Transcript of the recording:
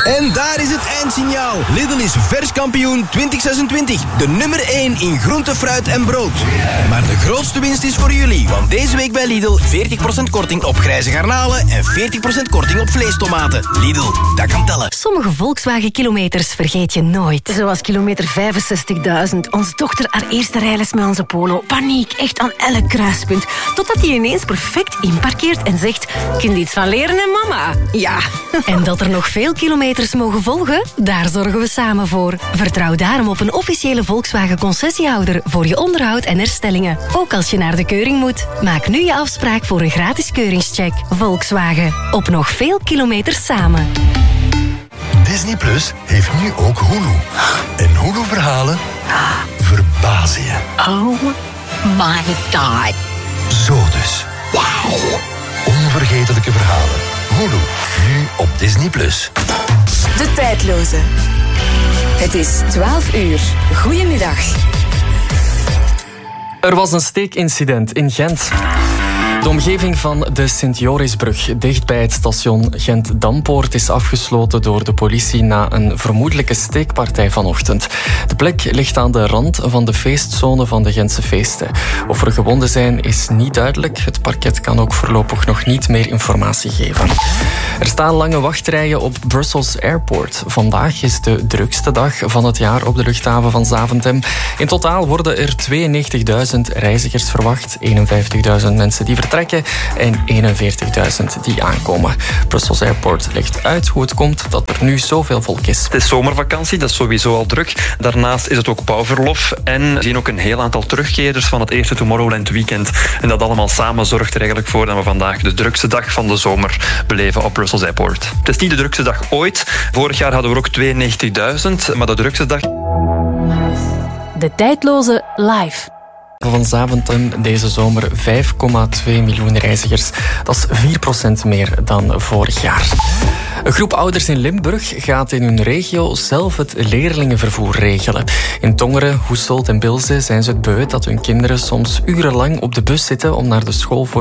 En daar is het eindsignaal. Lidl is vers kampioen 2026. De nummer 1 in groente, fruit en brood. Maar de grootste winst is voor jullie. Want deze week bij Lidl 40% korting op grijze garnalen en 40% korting op vleestomaten. Lidl, dat kan tellen. Sommige Volkswagen-kilometers vergeet je nooit. Zoals kilometer 65.000. Onze dochter haar eerste rijles met onze Polo. Paniek, echt aan elk kruispunt. Totdat hij ineens perfect inparkeert en zegt... Kunt iets van leren, hè, mama? Ja. En dat er nog veel kilometers mogen volgen? Daar zorgen we samen voor. Vertrouw daarom op een officiële Volkswagen-concessiehouder voor je onderhoud en herstellingen. Ook als je naar de keuring moet. Maak nu je afspraak voor een gratis keuringscheck. Volkswagen. Op nog veel kilometers samen. Disney Plus heeft nu ook Hulu. En Hulu-verhalen verbazen je. Oh my god. Zo dus. Wauw. Onvergetelijke verhalen. Hulu, nu op Disney Plus. De tijdloze. Het is 12 uur. Goedemiddag. Er was een steekincident in Gent. De omgeving van de Sint-Jorisbrug, dicht bij het station Gent-Dampoort, is afgesloten door de politie na een vermoedelijke steekpartij vanochtend. De plek ligt aan de rand van de feestzone van de Gentse feesten. Of er gewonden zijn, is niet duidelijk. Het parket kan ook voorlopig nog niet meer informatie geven. Er staan lange wachtrijen op Brussels Airport. Vandaag is de drukste dag van het jaar op de luchthaven van Zaventem. In totaal worden er 92.000 reizigers verwacht, 51.000 mensen die vertrekken en 41.000 die aankomen. Brussels Airport legt uit hoe het komt dat er nu zoveel volk is. Het is zomervakantie, dat is sowieso al druk. Daarnaast is het ook bouwverlof en we zien ook een heel aantal terugkeerders van het eerste Tomorrowland weekend. En dat allemaal samen zorgt er eigenlijk voor dat we vandaag de drukste dag van de zomer beleven op Brussels Airport. Het is niet de drukste dag ooit. Vorig jaar hadden we ook 92.000, maar de drukste dag... De tijdloze live. Van Zaventem deze zomer 5,2 miljoen reizigers. Dat is 4% meer dan vorig jaar. Een groep ouders in Limburg gaat in hun regio zelf het leerlingenvervoer regelen. In Tongeren, Hoeselt en Bilze zijn ze het beu dat hun kinderen soms urenlang op de bus zitten om naar de school voor